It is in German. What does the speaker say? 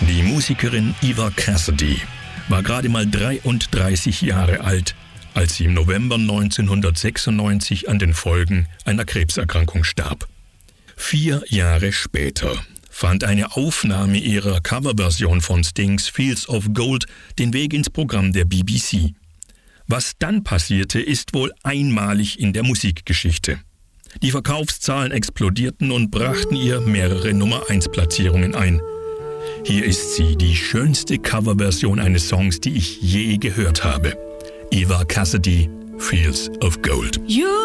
Die Musikerin Eva Cassidy war gerade mal 33 Jahre alt, als sie im November 1996 an den Folgen einer Krebserkrankung starb. 4 Jahre später fand eine Aufnahme ihrer Coverversion von Stings Fields of Gold den Weg ins Programm der BBC. Was dann passierte, ist wohl einmalig in der Musikgeschichte. Die Verkaufszahlen explodierten und brachten ihr mehrere Nummer-1-Platzierungen ein. Hier ist sie, die schönste Coverversion eines Songs, die ich je gehört habe. Eva Cassidy, Fields of Gold.